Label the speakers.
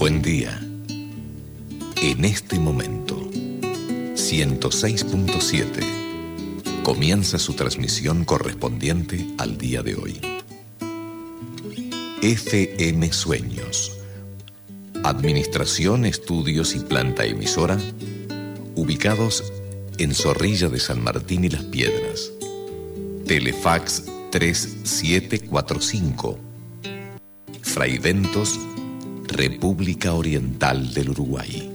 Speaker 1: Buen día. En este momento, 106.7 comienza su transmisión correspondiente al día de hoy. FM Sueños. Administración, estudios y planta emisora, ubicados en Zorrilla de San Martín y Las Piedras. Telefax 3745. Fraiventos, República Oriental del Uruguay.